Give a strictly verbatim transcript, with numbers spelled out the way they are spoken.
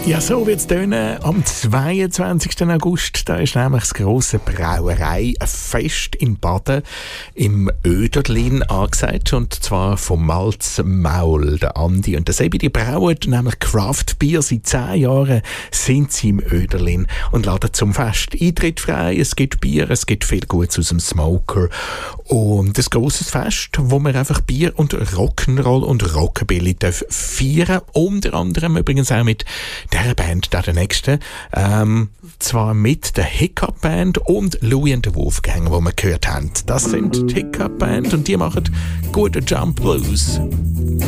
Ja, so wird es tönen. Am zweiundzwanzigsten August, da ist nämlich das grosse Brauerei-Fest in Baden im Oederlin angesagt. Und zwar vom Malz Maul, der Andi. Und das eben, die brauen nämlich Craft Beer. Seit zehn Jahren sind sie im Oederlin und laden zum Fest. Eintritt frei, es gibt Bier, es gibt viel Gutes aus dem Smoker. Und ein grosses Fest, wo man einfach Bier und Rock'n'Roll und Rockabilly feiern. Unter anderem übrigens auch mit der Band, da der nächste, ähm, zwar mit der Hiccup Band und Louis and the Wolfgang, wo wir gehört haben. Das sind die Hiccup Band und die machen gute Jump Blues.